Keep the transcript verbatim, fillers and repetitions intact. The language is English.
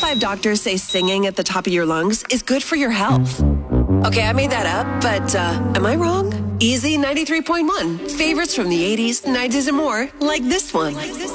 five doctors say singing at the top of your lungs is good for your health. Okay, I made that up, but uh, am I wrong? Easy ninety-three point one. Favorites from the eighties, nineties, and more, like this one. Like this